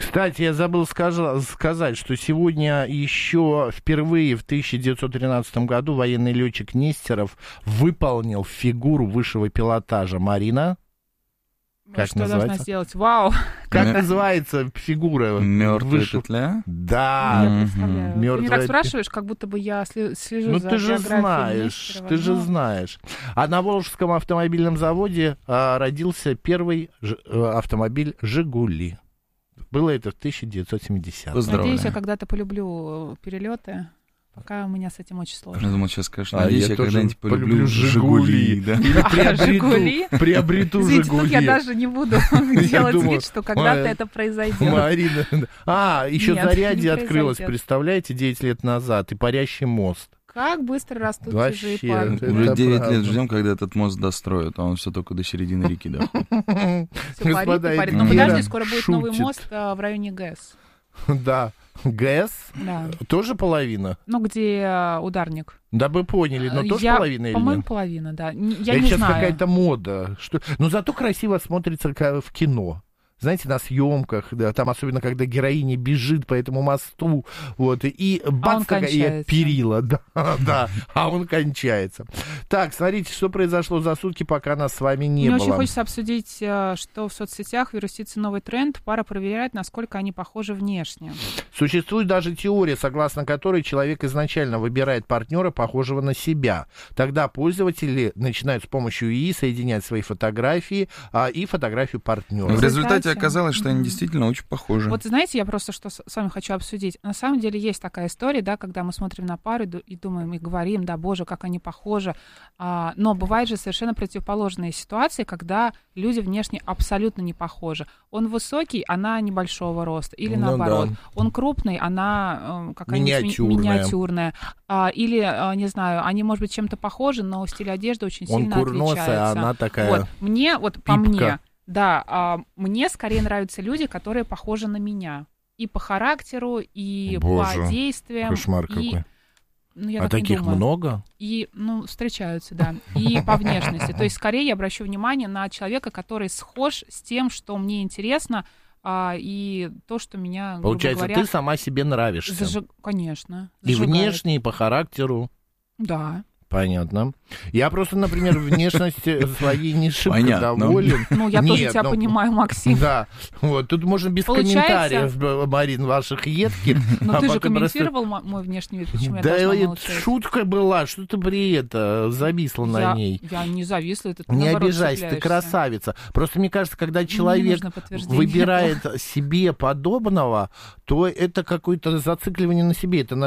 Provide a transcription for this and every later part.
Кстати, я забыл сказать, что сегодня еще впервые в 1913 году военный летчик Нестеров выполнил фигуру высшего пилотажа. Марина? Как что называется? должна сделать? Вау! Как называется фигура? Мертвая петля? Да. Я представляю. Ты Мёртвая мне так спрашиваешь, как будто бы я слежу Ну, за ты же биографией знаешь, Нестерова. ты же знаешь. А на Волжском автомобильном заводе родился первый автомобиль «Жигули». Было это в 1970-м. Поздравляю. Надеюсь, я когда-то полюблю перелеты. Пока у меня с этим очень сложно. Я думал, сейчас скажешь, надеюсь, я тоже когда-нибудь полюблю «Жигули». да. А, «Жигули»? Приобрету Извините, тут я «Жигули». даже не буду делать думал, вид, что когда-то это произойдет. Марина. еще Нет, Зарядье не открылось, произойдет. представляете, 9 лет назад, и парящий мост. Как быстро растут Вообще, чужие парни. это Уже 9 правда. лет ждем, когда этот мост достроят, а он все только до середины реки доходит. Всё парит и парит. Но Вера подожди, скоро будет новый шутит. мост в районе ГЭС. Да. ГЭС Да. тоже половина? Ну, где ударник. Да вы поняли, но тоже Я, половина или по-моему, нет? половина, да. Я Это не сейчас знаю. какая-то мода. Но зато красиво смотрится в кино. Знаете, на съемках, да, там особенно, когда героиня бежит по этому мосту, вот, и бац, он такая кончается. перила, да, а он кончается. Так, смотрите, что произошло за сутки, пока нас с вами не Мне было. очень хочется обсудить, что в соцсетях вирусится новый тренд. Пара проверяет, насколько они похожи внешне. Существует даже теория, согласно которой человек изначально выбирает партнера, похожего на себя. Тогда пользователи начинают с помощью ИИ соединять свои фотографии и фотографию партнера. В результате Кстати, оказалось, что они действительно очень похожи. Вот знаете, я просто что с вами хочу обсудить. На самом деле есть такая история, да, когда мы смотрим на пару и думаем, и говорим, да, боже, как они похожи. Но бывают же совершенно противоположные ситуации, когда люди внешне абсолютно не похожи. Он высокий, она небольшого роста. Или Ну наоборот. да. Он крупный, она какая-нибудь миниатюрная. Или, не знаю, они, может быть, чем-то похожи, но стиль одежды очень Он сильно курносый, отличается. а она такая Вот. Мне, вот по пипка. мне, да, мне скорее нравятся люди, которые похожи на меня. И по характеру, и Боже, по действиям. кошмар и, какой. ну, я А так не таких думаю. много? И, встречаются, да. И по внешности. То есть, скорее я обращу внимание на человека, который схож с тем, что мне интересно, и то, что меня, грубо Получается, говоря, ты сама себе нравишься. Конечно. И зажигает. внешне, и по характеру. Да. Понятно. Я просто, например, внешностью своей не шибко Понятно. доволен. Ну, я тоже Нет, тебя ну, понимаю, Максим. Да, вот, тут можно без Получается- комментариев, Марин, ваших едких. Но ты же потом просто- комментировал мой внешний вид, почему я Да, должна это молчать? шутка была, что ты зависла на ней. Я не зависла, это ты, Не наоборот, обижайся, ты цепляешься. красавица. Просто мне кажется, когда Не человек нужно подтверждение. выбирает себе подобного, то это какое-то зацикливание на себе. Это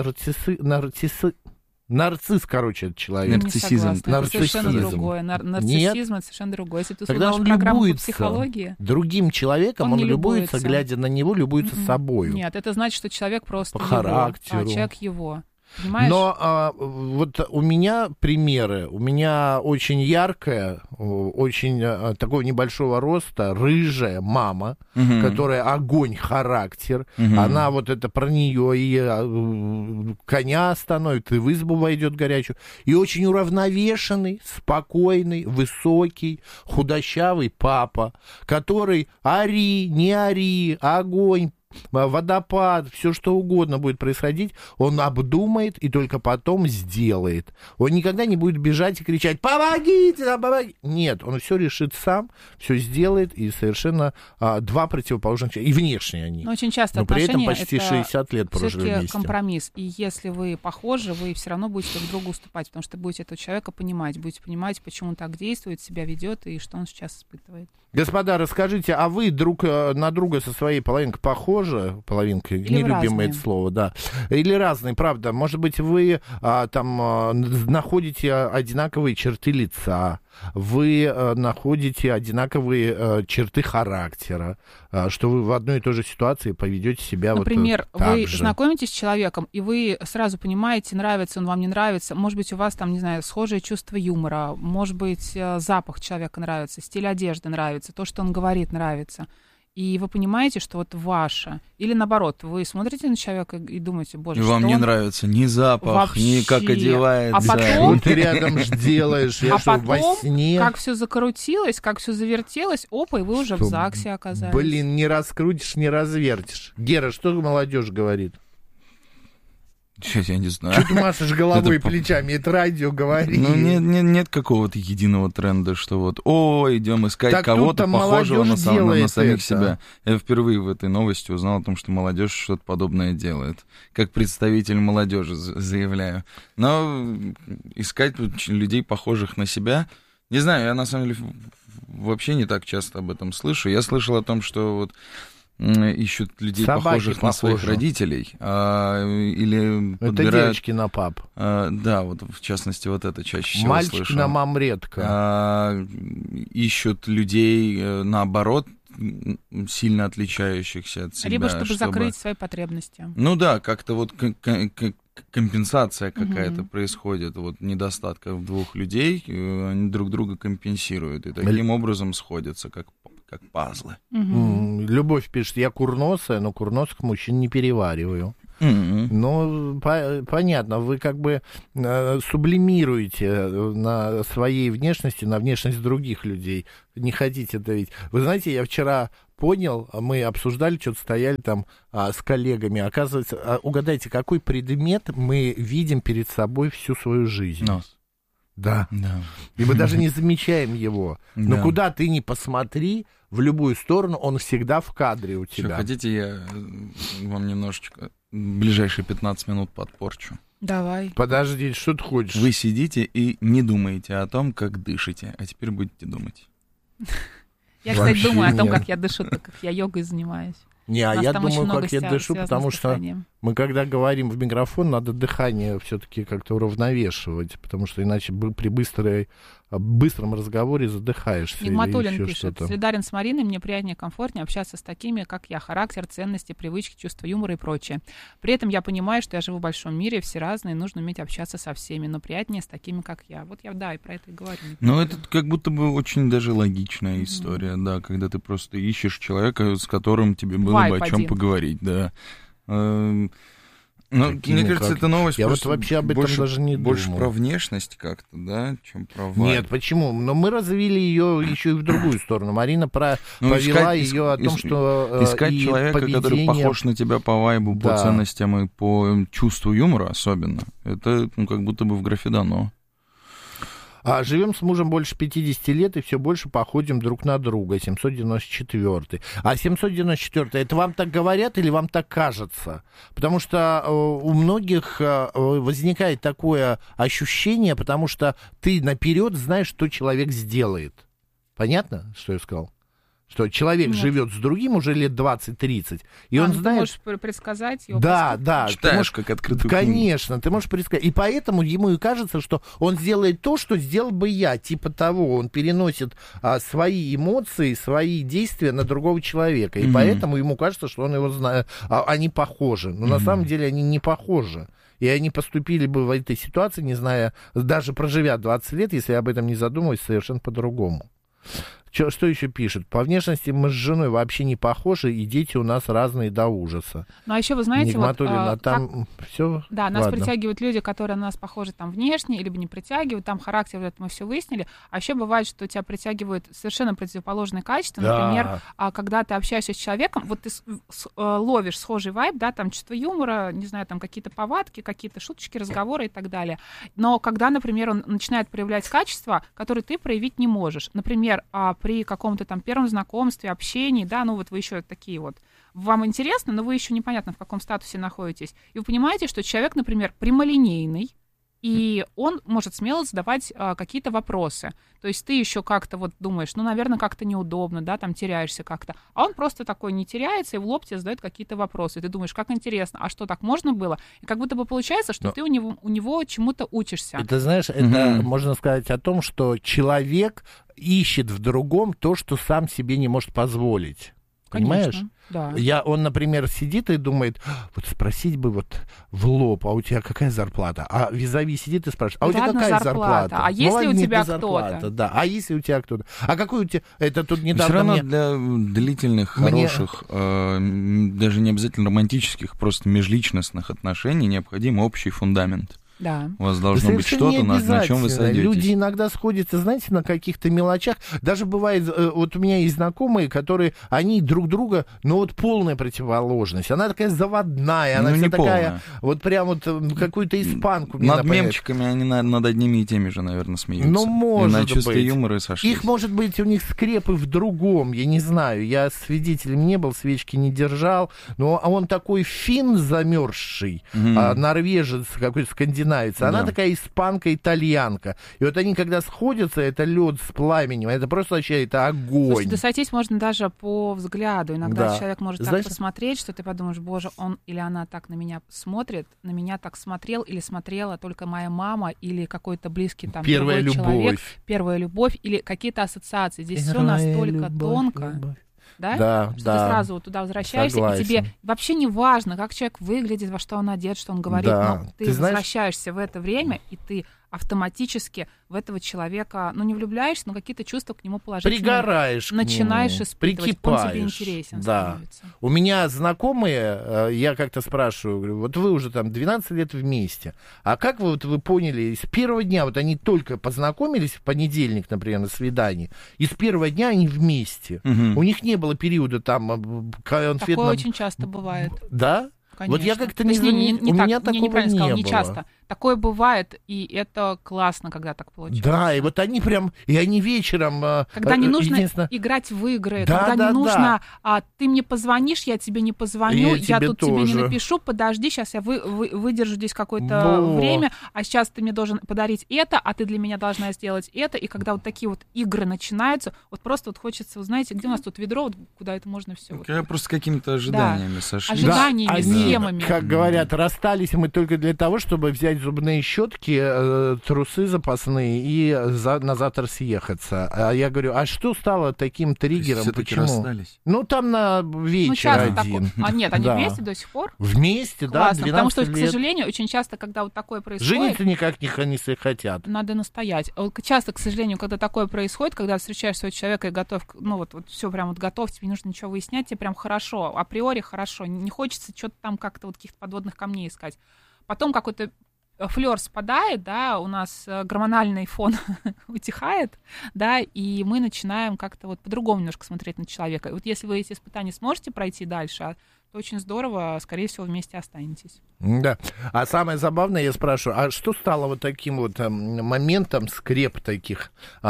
нарцисс, короче, этот человек. Не Нарциссизм. согласна, это совершенно Нарциссизм. другое. Нарциссизм — это совершенно другое. Если ты Когда слушаешь он программу по любуется психологии... другим человеком, Он он не любуется, любуется. глядя на него, любуется собою. Нет, это значит, что человек просто По его, характеру. человек его. Понимаешь? Но вот у меня примеры. У меня очень яркая, очень такого небольшого роста, рыжая мама, которая огонь характер. Она вот это про нее и коня остановит, и в избу войдет горячую. И очень уравновешенный, спокойный, высокий, худощавый папа, который ори, не ори, огонь, водопад, все что угодно будет происходить, он обдумает и только потом сделает. Он никогда не будет бежать и кричать: «Помогите нам, помогите!» Нет, он все решит сам, все сделает, и совершенно два противоположных человека. И внешне они. Но очень часто Но при этом отношения почти это 60 лет прожили всё-таки вместе. компромисс. И если вы похожи, вы все равно будете друг другу уступать, потому что будете этого человека понимать, будете понимать, почему он так действует, себя ведет и что он сейчас испытывает. Господа, расскажите, а вы друг на друга со своей половинкой похожи? Половинка, Или нелюбимое разные? это слово, да. Или разные, правда. Может быть, вы находите одинаковые черты лица, вы находите одинаковые черты характера, что вы в одной и той же ситуации поведете себя Например, вот так вы же. знакомитесь с человеком, и вы сразу понимаете, нравится он вам, не нравится. Может быть, у вас там, не знаю, схожее чувство юмора, может быть, запах человека нравится, стиль одежды нравится, то, что он говорит, нравится. и вы понимаете, что вот ваше. Или наоборот, вы смотрите на человека и думаете, боже, И что вам не он нравится ни запах, вообще... ни как одевается. А потом... Что ты рядом делаешь? Я что, во потом, сне? как все закрутилось, как все завертелось, опа, и вы уже в ЗАГСе оказались. Блин, не раскрутишь, не развертишь. Гера, что молодежь говорит? Сейчас я не знаю. Что ты машешь головой и плечами? Это радио говорит. Ну, нет какого-то единого тренда, что вот, идем искать Так кого-то тут-то похожего на молодежь самих делает себя. Я впервые в этой новости узнал о том, что молодежь что-то подобное делает. Как представитель молодежи заявляю. Но искать людей, похожих на себя, не знаю, я на самом деле вообще не так часто об этом слышу. Я слышал о том, что вот ищут людей, собаки похожих на своих родителей, или это подбирают... девочки на пап. Да, вот в частности, вот это чаще всего Мальчики слышал. на мам редко. Ищут людей, наоборот, сильно отличающихся от себя. Либо чтобы закрыть свои потребности. Ну да, как-то вот компенсация какая-то происходит, вот недостатка в двух людей, они друг друга компенсируют, и таким образом сходятся, как пазлы. Любовь пишет, я курносая, но курносых мужчин не перевариваю. Ну, понятно, вы как бы сублимируете на своей внешности, на внешность других людей. Не хотите давить. Вы знаете, я вчера понял, мы обсуждали, что-то стояли там с коллегами. Оказывается, угадайте, какой предмет мы видим перед собой всю свою жизнь? Нос. Да. И мы даже не замечаем его. Но Да. куда ты ни посмотри, в любую сторону, он всегда в кадре у тебя. Что, хотите, я вам немножечко ближайшие 15 минут подпорчу? Давай. Подожди, что ты хочешь? Вы сидите и не думаете о том, как дышите, а теперь будете думать. Я, кстати, Вообще думаю о том, нет. как я дышу, так как я йогой занимаюсь. Не, а У нас я там очень думаю, много как я дышу, связано потому с что дыханием. мы, когда говорим в микрофон, надо дыхание все-таки как-то уравновешивать, потому что иначе при быстром разговоре задыхаешься. или Нигматуллин еще пишет, что-то. солидарен с Мариной, мне приятнее, комфортнее общаться с такими, как я, характер, ценности, привычки, чувство юмора и прочее. При этом я понимаю, что я живу в большом мире, все разные, нужно уметь общаться со всеми, но приятнее с такими, как я. Вот я, да, и про это и говорю. Ну, это как будто бы очень даже логичная история, да, когда ты просто ищешь человека, с которым тебе было Вайб бы о чем один. поговорить, да. Ну, Такими, мне кажется, как- эта новость Я вот просто вообще об этом даже не больше думал. про внешность как-то, да, чем про вайб. Нет, почему? Но мы развили ее еще и в другую сторону. Марина повела искать- ее о том, что Искать и человека, который поведение- похож на тебя по вайбу, по Да. ценностям и по чувству юмора особенно, это как будто бы в графе дано. Живем с мужем больше 50 лет и все больше походим друг на друга. 794. А 794, это вам так говорят или вам так кажется? Потому что у многих возникает такое ощущение, потому что ты наперед знаешь, что человек сделает. Понятно, что я сказал? Что человек Нет. живет с другим уже лет 20-30, и он Ты знает... можешь предсказать его Да, поступки. да. ты Читаешь можешь- как открытую книгу. Конечно, ты можешь предсказать. И поэтому ему и кажется, что он сделает то, что сделал бы я. Типа того, он переносит свои эмоции, свои действия на другого человека. И поэтому ему кажется, что он его знает. Они похожи. Но на самом деле они не похожи. И они поступили бы в этой ситуации, не зная, даже проживя 20 лет, если об этом не задумываясь, совершенно по-другому. Что еще пишет? По внешности мы с женой вообще не похожи, и дети у нас разные до ужаса. Ну, а еще вы знаете, вот, Нигматуллина, как- там все. Да, нас притягивают люди, которые на нас похожи там внешне, либо не притягивают, там характер, вот это мы все выяснили. А еще бывает, что тебя притягивают совершенно противоположные качества. Например, когда ты общаешься с человеком, вот ты ловишь схожий вайб, да, там чувство юмора, не знаю, там какие-то повадки, какие-то шуточки, разговоры и так далее. Но когда, например, он начинает проявлять качества, которые ты проявить не можешь. Например, при каком-то там первом знакомстве, общении, да, ну вот вы еще такие вот, вам интересно, но вы еще непонятно, в каком статусе находитесь. И вы понимаете, что человек, например, прямолинейный, и он может смело задавать какие-то вопросы. То есть ты еще как-то вот думаешь, ну, наверное, как-то неудобно, да, там теряешься как-то. А он просто такой не теряется и в лоб тебе задает какие-то вопросы. И ты думаешь, как интересно, а что, так можно было? И как будто бы получается, что ты у него чему-то учишься. Это, знаешь, это можно сказать о том, что человек ищет в другом то, что сам себе не может позволить. Понимаешь? Да. Он, например, сидит и думает, вот спросить бы вот в лоб, а у тебя какая зарплата? А визави сидит и спрашивает, а у тебя какая зарплата? А если у тебя кто-то? Да, а если у тебя кто-то? А какой у тебя... Это тут недавно все равно для длительных, хороших, даже не обязательно романтических, просто межличностных отношений необходим общий фундамент. Да. У вас должно быть что-то, на чем вы сойдетесь. Люди иногда сходятся, знаете, на каких-то мелочах. Даже бывает, вот у меня есть знакомые, которые, они друг друга, ну вот полная противоположность. Она такая заводная, она вся такая, вот прям вот какую-то испанку. Над мемчиками они над одними и теми же, наверное, смеются. Ну, может и на быть. чувстве юмора сошлись. Их, может быть, у них скрепы в другом, я не знаю. Я свидетелем не был, свечки не держал. Но он такой финн замерзший, норвежец какой-то скандинавец. Она такая испанка-итальянка. И вот они, когда сходятся, это лед с пламенем, это просто вообще это огонь. Слушай, да сойтись можно даже по взгляду. Иногда человек может так посмотреть, что ты подумаешь, боже, он или она так на меня смотрит, на меня так смотрел или смотрела только моя мама или какой-то близкий там первая человек. Первая любовь или какие-то ассоциации. Здесь все настолько тонко. Да? Что ты сразу вот туда возвращаешься, и тебе вообще не важно, как человек выглядит, во что он одет, что он говорит, но ты возвращаешься в это время, и ты автоматически в этого человека, ну, не влюбляешься, но какие-то чувства к нему положительные. Пригораешь к начинаешь нему, испытывать. Он тебе интересен становится. У меня знакомые, я как-то спрашиваю, говорю, вот вы уже там 12 лет вместе, а как вы поняли, с первого дня, вот они только познакомились в понедельник, например, на свидании, и с первого дня они вместе. У них не было периода там конфетного... Такое очень часто бывает. Да? Конечно. Вот я как-то не у меня такого не было. Не часто. Такое бывает, и это классно, когда так получается. Да, и вот они прям, и они вечером... Когда не нужно играть в игры, когда не нужно, ты мне позвонишь, я тебе не позвоню, я тут тебе не напишу, подожди, сейчас я выдержу здесь какое-то время, а сейчас ты мне должен подарить это, а ты для меня должна сделать это, и когда вот такие вот игры начинаются, вот просто вот хочется, вы знаете, где у нас тут ведро, вот, куда это можно все. Просто с какими-то ожиданиями сошлись. Ожиданиями, схемами. Как говорят, расстались мы только для того, чтобы взять зубные щетки, трусы запасные и на завтра съехаться. А я говорю, а что стало таким триггером? Все-таки расстались? Ну, там на вечер один. Нет, они вместе до сих пор? Вместе, классно, да, 12 потому что, лет. к сожалению, очень часто, когда вот такое происходит... Жениться никак не хотят. Надо настоять. Часто, к сожалению, когда такое происходит, когда встречаешь своего человека и готов, ну вот все прям вот готов, тебе не нужно ничего выяснять, тебе прям хорошо, априори хорошо, не хочется что-то там как-то вот каких-то подводных камней искать. Потом какой-то флёр спадает, да, у нас гормональный фон утихает, да, и мы начинаем как-то вот по-другому немножко смотреть на человека. И вот если вы эти испытания сможете пройти дальше, то очень здорово, скорее всего, вместе останетесь. Да. А самое забавное, я спрашиваю, а что стало вот таким вот моментом скреп таких?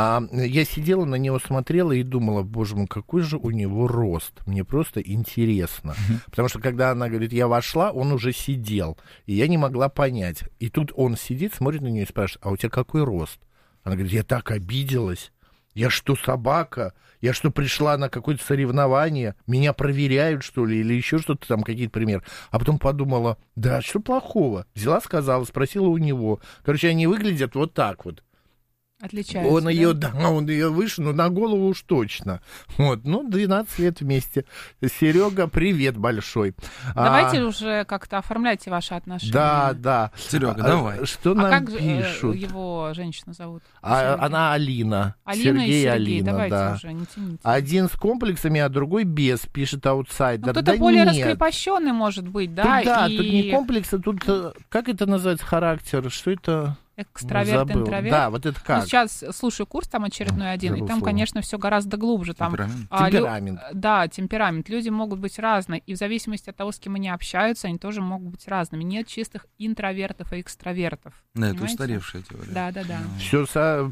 Я сидела на него, смотрела и думала, боже мой, какой же у него рост. Мне просто интересно. Потому что когда она говорит, я вошла, он уже сидел. И я не могла понять. И тут он сидит, смотрит на нее и спрашивает, а у тебя какой рост? Она говорит, я так обиделась. Я что, собака? Я что, пришла на какое-то соревнование? Меня проверяют, что ли? Или еще что-то там, какие-то примеры. А потом подумала, да, что плохого? Взяла, сказала, спросила у него. Короче, они выглядят вот так вот. Отличаются, он ее выше, но на голову уж точно. Вот, 12 лет вместе. Серега, привет большой. Давайте уже как-то оформляйте ваши отношения. Да. Серега, давай. Что нам как пишут? Его женщину зовут? Она Алина. Алина Сергей и Сергей, Алина, давайте да. уже, не тяните. Один с комплексами, а другой без, пишет аутсайдер. Кто-то более раскрепощенный может быть, да? Тут не комплексы, тут, как это называется, характер, что это... Экстраверт, интроверт. Да, вот это как? Сейчас слушаю курс там очередной один, и там, конечно, все гораздо глубже. Там, темперамент. Да, темперамент. Люди могут быть разные, и в зависимости от того, с кем они общаются, они тоже могут быть разными. Нет чистых интровертов и экстравертов. Да, это устаревшая теория. Да. Все,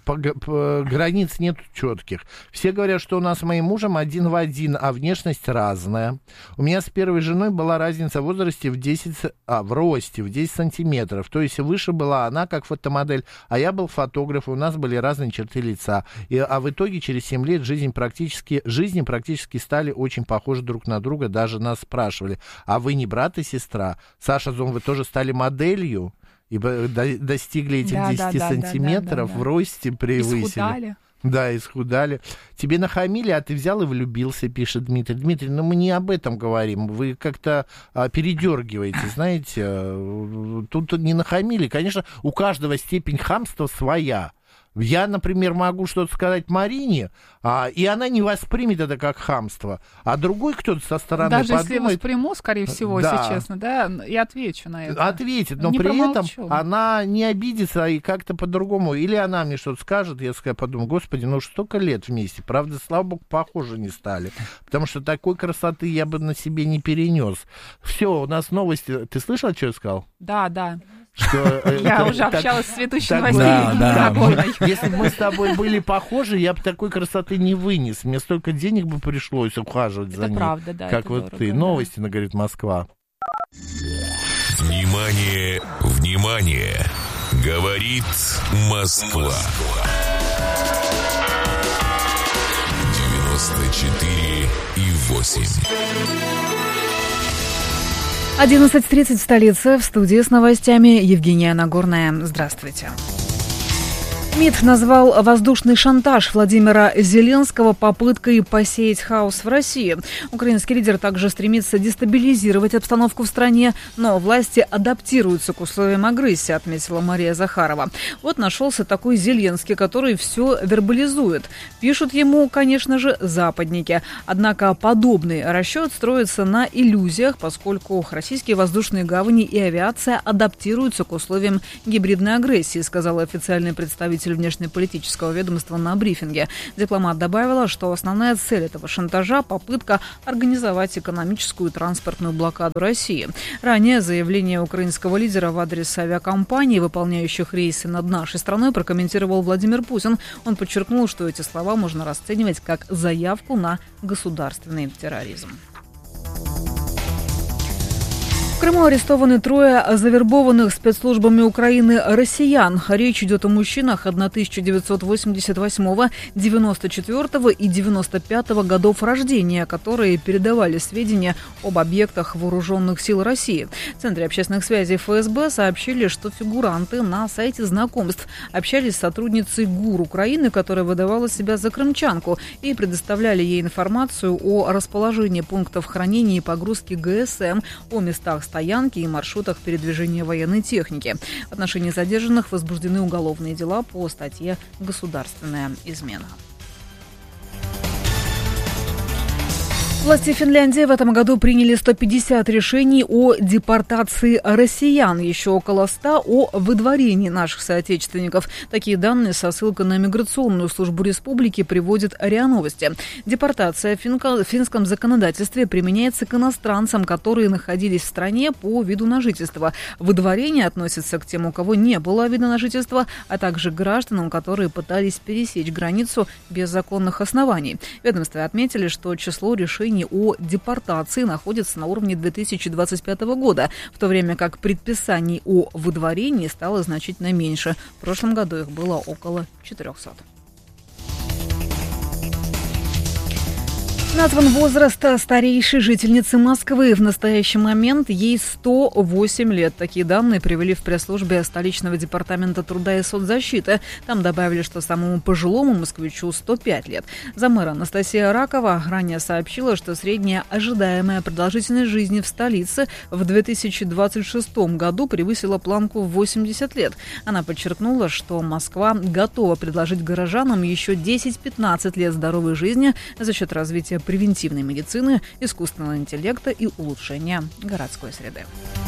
границ нет четких. Все говорят, что у нас с моим мужем один в один, а внешность разная. У меня с первой женой была разница в возрасте в росте в 10 сантиметров. То есть выше была она, как фотомодель, а я был фотограф, и у нас были разные черты лица. А в итоге через 7 лет жизни практически стали очень похожи друг на друга. Даже нас спрашивали, а вы не брат и сестра? Саша Зон, вы тоже стали моделью? И достигли этих 10 сантиметров, в росте превысили. Исхудали. Да, исхудали. Тебе нахамили, а ты взял и влюбился, пишет Дмитрий. Дмитрий, ну мы не об этом говорим. Вы как-то передергиваете, знаете. Тут не нахамили. Конечно, у каждого степень хамства своя. Я, например, могу что-то сказать Марине, и она не воспримет это как хамство. А другой кто-то со стороны даже подумает... если восприму, скорее всего, да, если честно, да, и отвечу на это. Ответит, но не при промолчу. этом она не обидится и как-то по-другому. Или она мне что-то скажет, я подумаю, господи, ну столько лет вместе. Правда, слава богу, похожи не стали. Потому что такой красоты я бы на себе не перенес. Все, у нас новости. Ты слышала, что я сказал? Да. Что, я уже общалась с ведущей новостей. Да. Если бы мы с тобой были похожи, я бы такой красоты не вынес. Мне столько денег бы пришлось ухаживать за ней. Это правда, да. Как вот ты. Новости, говорит Москва. Внимание, внимание! Говорит Москва. 94,8. 11:30 в столице. В студии с новостями Евгения Нагорная. Здравствуйте. МИД назвал воздушный шантаж Владимира Зеленского попыткой посеять хаос в России. Украинский лидер также стремится дестабилизировать обстановку в стране, но власти адаптируются к условиям агрессии, отметила Мария Захарова. Вот нашелся такой Зеленский, который все вербализует. Пишут ему, конечно же, западники. Однако подобный расчет строится на иллюзиях, поскольку российские воздушные гавани и авиация адаптируются к условиям гибридной агрессии, сказал официальный представитель внешнеполитического ведомства на брифинге. Дипломат добавила, что основная цель этого шантажа – попытка организовать экономическую и транспортную блокаду России. Ранее заявление украинского лидера в адрес авиакомпаний, выполняющих рейсы над нашей страной, прокомментировал Владимир Путин. Он подчеркнул, что эти слова можно расценивать как заявку на государственный терроризм. В Крыму арестованы 3 завербованных спецслужбами Украины россиян. Речь идет о мужчинах 1988, 94 и 95 годов рождения, которые передавали сведения об объектах вооруженных сил России. В Центре общественных связей ФСБ сообщили, что фигуранты на сайте знакомств общались с сотрудницей ГУР Украины, которая выдавала себя за крымчанку, и предоставляли ей информацию о расположении пунктов хранения и погрузки ГСМ, о местах стоянки и маршрутах передвижения военной техники. В отношении задержанных возбуждены уголовные дела по статье «Государственная измена». Власти Финляндии в этом году приняли 150 решений о депортации россиян, еще около 100 о выдворении наших соотечественников. Такие данные со ссылкой на миграционную службу республики приводит РИА Новости. Депортация в финском законодательстве применяется к иностранцам, которые находились в стране по виду на жительство. Выдворение относится к тем, у кого не было вида на жительство, а также гражданам, которые пытались пересечь границу без законных оснований. В ведомстве отметили, что число решений о депортации находится на уровне 2025 года, в то время как предписаний о выдворении стало значительно меньше. В прошлом году их было около 400. Назван возраст старейшей жительницы Москвы. В настоящий момент ей 108 лет. Такие данные привели в пресс-службе столичного департамента труда и соцзащиты. Там добавили, что самому пожилому москвичу 105 лет. Заммэр Анастасия Ракова ранее сообщила, что средняя ожидаемая продолжительность жизни в столице в 2026 году превысила планку в 80 лет. Она подчеркнула, что Москва готова предложить горожанам еще 10-15 лет здоровой жизни за счет развития превентивной медицины, искусственного интеллекта и улучшения городской среды.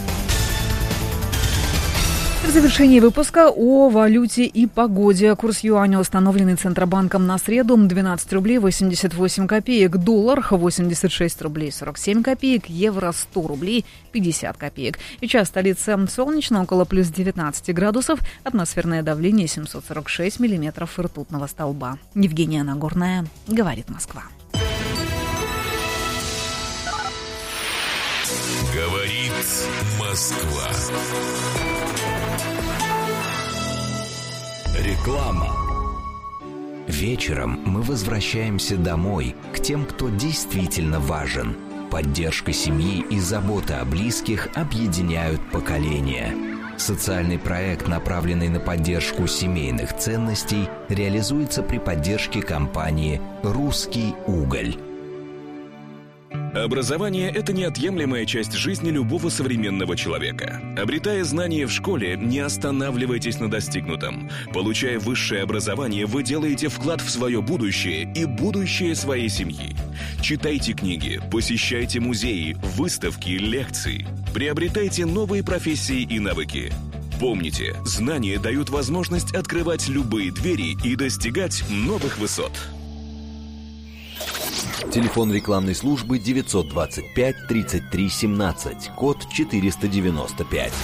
В завершении выпуска о валюте и погоде. Курс юаня, установленный Центробанком на среду, 12 рублей 88 копеек. Доллар 86 рублей 47 копеек. Евро 100 рублей 50 копеек. Сейчас в столице солнечно, около плюс 19 градусов. Атмосферное давление 746 миллиметров ртутного столба. Евгения Нагорная, говорит Москва. Говорит Москва. Реклама. Вечером мы возвращаемся домой, к тем, кто действительно важен. Поддержка семьи и забота о близких объединяют поколения. Социальный проект, направленный на поддержку семейных ценностей, реализуется при поддержке компании «Русский уголь». Образование – это неотъемлемая часть жизни любого современного человека. Обретая знания в школе, не останавливайтесь на достигнутом. Получая высшее образование, вы делаете вклад в свое будущее и будущее своей семьи. Читайте книги, посещайте музеи, выставки, лекции. Приобретайте новые профессии и навыки. Помните, знания дают возможность открывать любые двери и достигать новых высот. Телефон рекламной службы 925 33 17, код 495.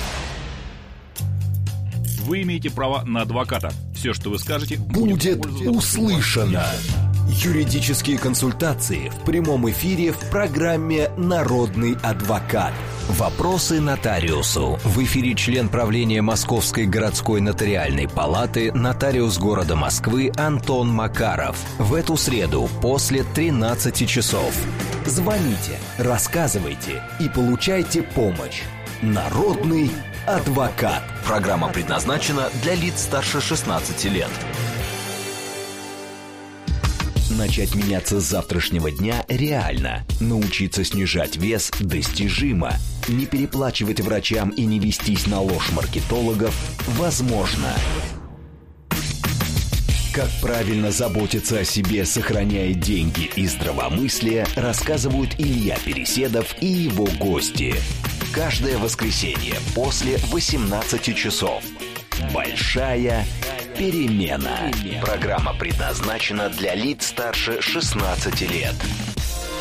Вы имеете право на адвоката. Все, что вы скажете, будет услышано. Юридические консультации в прямом эфире в программе «Народный адвокат». Вопросы нотариусу. В эфире член правления Московской городской нотариальной палаты, нотариус города Москвы Антон Макаров. В эту среду после 13 часов. Звоните, рассказывайте и получайте помощь. Народный адвокат. Программа предназначена для лиц старше 16 лет. Начать меняться с завтрашнего дня реально. Научиться снижать вес достижимо. Не переплачивать врачам и не вестись на ложь маркетологов возможно. Как правильно заботиться о себе, сохраняя деньги и здравомыслие, рассказывают Илья Переседов и его гости. Каждое воскресенье после 18 часов. Большая перемена. Программа предназначена для лиц старше 16 лет.